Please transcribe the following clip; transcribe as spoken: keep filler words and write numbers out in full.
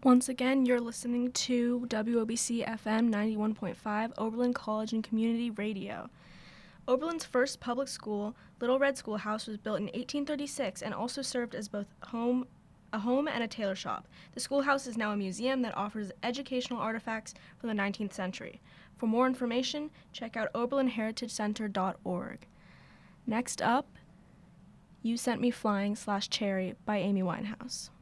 Once again, you're listening to W O B C F M ninety-one point five, Oberlin College and Community Radio. Oberlin's first public school, Little Red Schoolhouse, was built in eighteen thirty-six and also served as both home, a home and a tailor shop. The schoolhouse is now a museum that offers educational artifacts from the nineteenth century. For more information, check out oberlin heritage center dot org. Next up, You Sent Me Flying slash Cherry by Amy Winehouse.